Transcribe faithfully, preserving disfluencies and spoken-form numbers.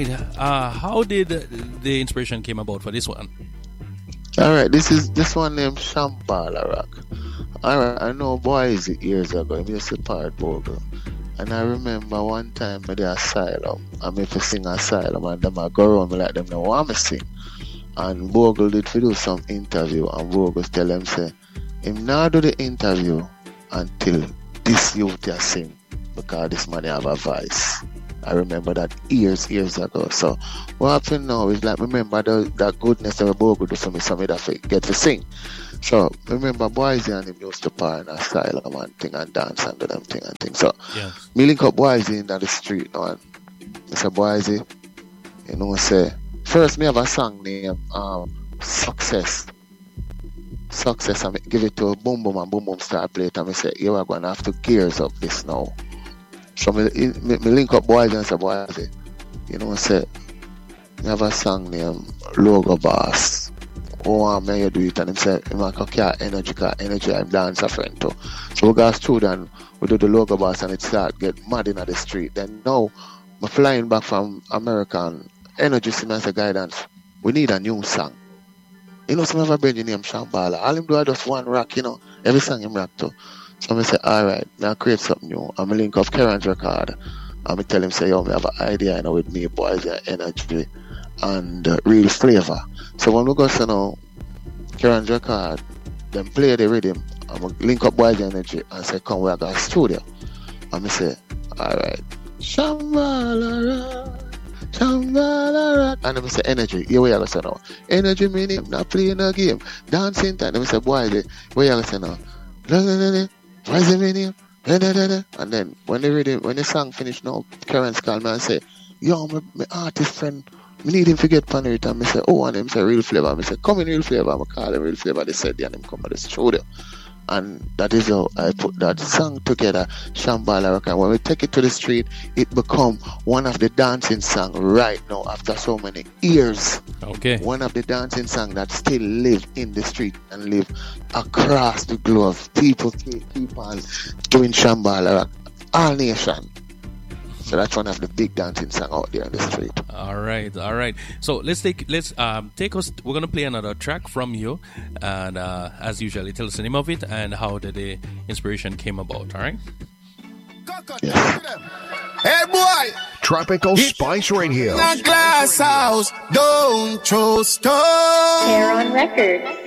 right. Uh, how did the inspiration came about for this one? All right, this is this one named Shambhala Rock. All right, I know boys years ago. I used to part Bogle, and I remember one time at the asylum. I mean, to sing asylum, and them I go around me like them know what I sing. And Bogle did to do some interview, and Bogle tell him say, him not do the interview until this youth has sing, because this man have a voice. I remember that years, years ago. So what happened now is like, remember the, that goodness that Bogle do for me, so me that get to sing. So remember boys and him used to par in a style and thing and dance and do them thing and thing. So yeah. me link up boys in the street now, and I say boys, you know, say first me have a song named um, Success. Success, I give it to Boom Boom, and Boom Boom start play it, and I say, you are going to have to gears up this now. So me, me, me link up boys and say, boys, you know, say, I have a song named Logo Boss. Oh, I may you do it, and him say, I'm like, okay, energy, cause energy, I'm dance a friend too. So we go through and we do the Logo Boss, and it start get mad in the street. Then now, I'm flying back from American energy, see me as a guidance. We need a new song. You know, some of our brother named Shambhala. All him do is just one rock, you know. Every song him rock to. So I say, alright, now create something new. I'm a link of Karen's record. And I tell him, say, yo, I have an idea, you know, with me, boys, and energy and uh, real flavor. So when we go to know Karen's record, then play the rhythm, I'm going to link up boys and energy and say, come, we got a studio. And I say, alright, Shambhala. Shambhala, and I say energy. Here we are say now. Energy meaning not playing a game. Dancing time. I say boy, where you are say now. What's the meaning? And then when the reading, when the song finish now, Karen's call me and say, yo, my, my artist friend, me need him to get pan it. And I say, oh, and him say real flavor. I say, come in real flavor. I call him real flavor. They said, and him come to the studio. And that is how I put that song together, Shambhala Rock. And when we take it to the street, it become one of the dancing songs right now after so many years. Okay. One of the dancing songs that still live in the street and live across the globe. People keep, keep on doing Shambhala Rock. All nation. So that's one of the big dancing songs out there in the street. All right, all right. So let's take let's um take us. We're gonna play another track from you, and uh, as usual, tell us the name of it and how the, the inspiration came about. All right. Yeah. Hey boy, Tropical Spice Radio. Glass house, don't throw stone. Hair on record.